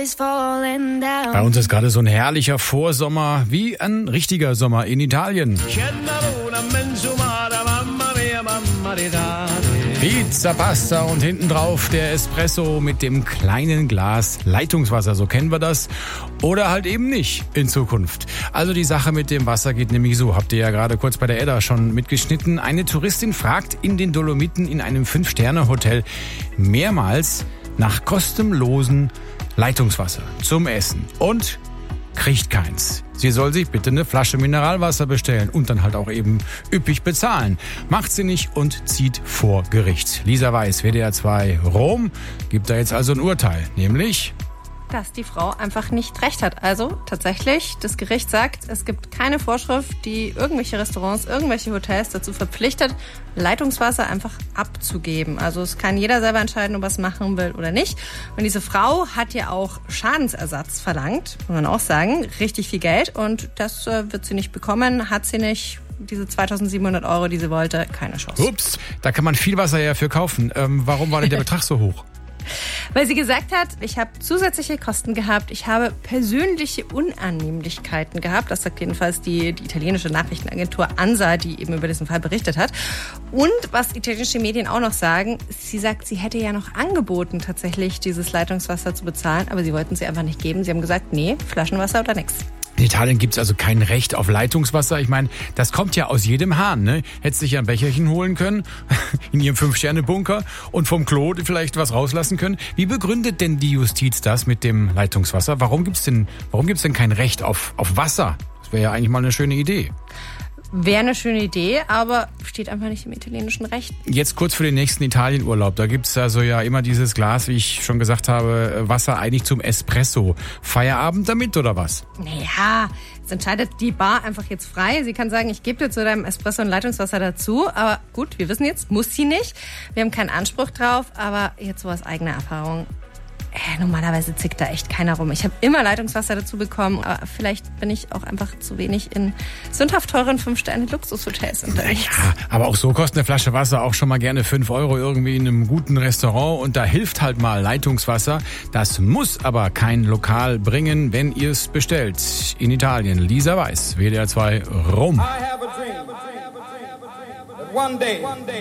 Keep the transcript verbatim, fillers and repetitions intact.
Bei uns ist gerade so ein herrlicher Vorsommer, wie ein richtiger Sommer in Italien. Pizza, Pasta und hinten drauf der Espresso mit dem kleinen Glas Leitungswasser, so kennen wir das. Oder halt eben nicht in Zukunft. Also die Sache mit dem Wasser geht nämlich so, habt ihr ja gerade kurz bei der Edda schon mitgeschnitten. Eine Touristin fragt in den Dolomiten in einem Fünf-Sterne-Hotel mehrmals nach kostenlosen Leitungswasser zum Essen und kriegt keins. Sie soll sich bitte eine Flasche Mineralwasser bestellen und dann halt auch eben üppig bezahlen. Macht sie nicht und zieht vor Gericht. Lisa Weiß, W D R zwei Rom, gibt da jetzt also ein Urteil, nämlich dass die Frau einfach nicht recht hat. Also tatsächlich, das Gericht sagt, es gibt keine Vorschrift, die irgendwelche Restaurants, irgendwelche Hotels dazu verpflichtet, Leitungswasser einfach abzugeben. Also es kann jeder selber entscheiden, ob er es machen will oder nicht. Und diese Frau hat ja auch Schadensersatz verlangt, muss man auch sagen, richtig viel Geld. Und das äh, wird sie nicht bekommen, hat sie nicht. Diese zweitausendsiebenhundert Euro, die sie wollte, keine Chance. Ups, da kann man viel Wasser ja für kaufen. Ähm, warum war denn der Betrag so hoch? Weil sie gesagt hat, ich habe zusätzliche Kosten gehabt, ich habe persönliche Unannehmlichkeiten gehabt. Das sagt jedenfalls die, die italienische Nachrichtenagentur ANSA, die eben über diesen Fall berichtet hat. Und was italienische Medien auch noch sagen, sie sagt, sie hätte ja noch angeboten, tatsächlich dieses Leitungswasser zu bezahlen, aber sie wollten sie einfach nicht geben. Sie haben gesagt, nee, Flaschenwasser oder nichts. In Italien gibt's also kein Recht auf Leitungswasser. Ich meine, das kommt ja aus jedem Hahn, ne? Hättest sich ja ein Becherchen holen können in ihrem Fünf-Sterne-Bunker und vom Klo vielleicht was rauslassen können. Wie begründet denn die Justiz das mit dem Leitungswasser? Warum gibt's denn, warum gibt's denn kein Recht auf, auf Wasser? Das wäre ja eigentlich mal eine schöne Idee. Wäre eine schöne Idee, aber steht einfach nicht im italienischen Recht. Jetzt kurz für den nächsten Italienurlaub. Da gibt's also ja immer dieses Glas, wie ich schon gesagt habe, Wasser eigentlich zum Espresso. Feierabend damit oder was? Naja, jetzt entscheidet die Bar einfach jetzt frei. Sie kann sagen, ich gebe dir zu deinem Espresso ein Leitungswasser dazu. Aber gut, wir wissen jetzt, muss sie nicht. Wir haben keinen Anspruch drauf, aber jetzt so aus eigener Erfahrung. Äh, normalerweise zickt da echt keiner rum. Ich habe immer Leitungswasser dazu bekommen, aber vielleicht bin ich auch einfach zu wenig in sündhaft teuren fünf-Sterne-Luxushotels unterwegs. Ja, aber auch so kostet eine Flasche Wasser auch schon mal gerne fünf Euro irgendwie in einem guten Restaurant und da hilft halt mal Leitungswasser. Das muss aber kein Lokal bringen, wenn ihr es bestellt. In Italien, Lisa Weiß, W D R zwei Rom. I have a dream. One day.